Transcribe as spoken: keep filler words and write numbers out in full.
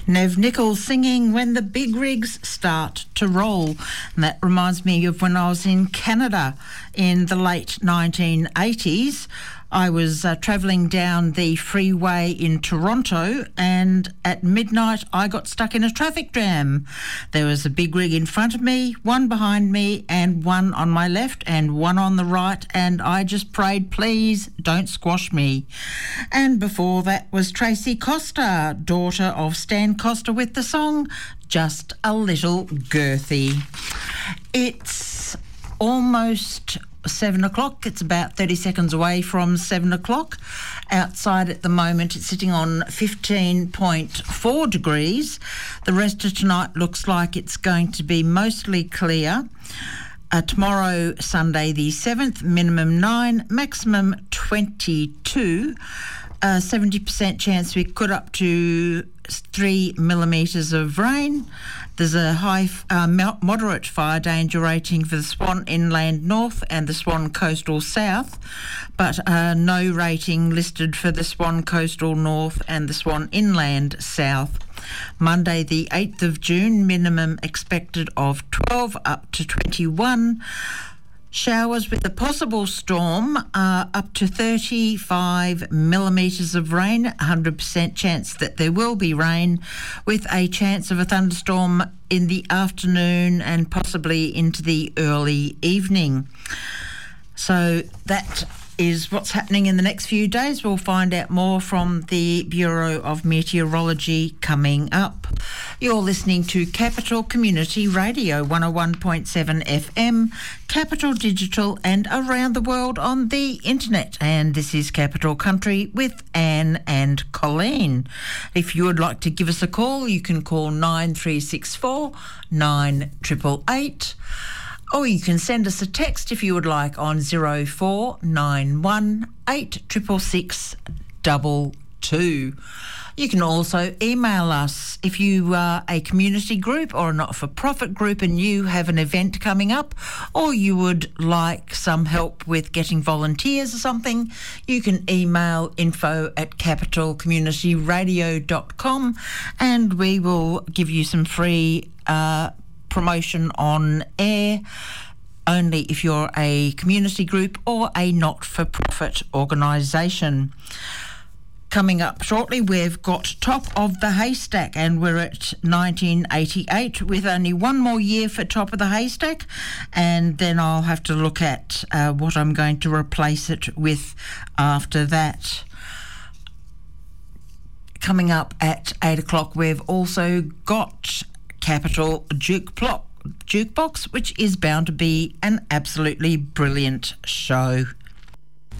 Nev Nichols singing When the Big Rigs Start to Roll. And that reminds me of when I was in Canada in the late nineteen eighties. I was uh, travelling down the freeway in Toronto, and at midnight I got stuck in a traffic jam. There was a big rig in front of me, one behind me, and one on my left and one on the right, and I just prayed, please don't squash me. And before that was Tracy Costa, daughter of Stan Costa, with the song Just a Little Girthy. It's almost seven o'clock. It's about thirty seconds away from seven o'clock. Outside at the moment it's sitting on fifteen point four degrees. The rest of tonight looks like it's going to be mostly clear. Uh, tomorrow, Sunday the seventh, minimum nine, maximum twenty-two. Uh, seventy percent chance we could up to three millimetres of rain. There's a high, uh, moderate fire danger rating for the Swan Inland North and the Swan Coastal South, but uh, no rating listed for the Swan Coastal North and the Swan Inland South. Monday the eighth of June, minimum expected of twelve up to twenty-one. Showers with a possible storm, uh, up to thirty-five millimetres of rain, one hundred percent chance that there will be rain, with a chance of a thunderstorm in the afternoon and possibly into the early evening. So that is what's happening in the next few days. We'll find out more from the Bureau of Meteorology coming up. You're listening to Capital Community Radio, one oh one point seven F M, Capital Digital, and around the world on the internet. And this is Capital Country with Anne and Colleen. If you would like to give us a call, you can call nine three six four, nine eight eight eight. Or you can send us a text if you would like on zero four nine one eight six six six two two. You can also email us if you are a community group or a not-for-profit group and you have an event coming up, or you would like some help with getting volunteers or something. You can email info at capital community radio dot com and we will give you some free uh promotion on air, only if you're a community group or a not-for-profit organisation. Coming up shortly, we've got Top of the Haystack, and we're at nineteen eighty-eight with only one more year for Top of the Haystack, and then I'll have to look at uh, what I'm going to replace it with after that. Coming up at eight o'clock, we've also got Capital Jukebox, Jukebox, which is bound to be an absolutely brilliant show.